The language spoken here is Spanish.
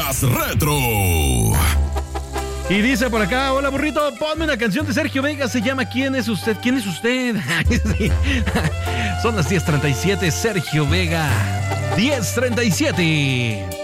Más Retro. Y dice por acá, hola burrito, ponme una canción de Sergio Vega, se llama ¿Quién es usted? ¿Quién es usted? Sí. Son las 10:37, Sergio Vega, 10:37.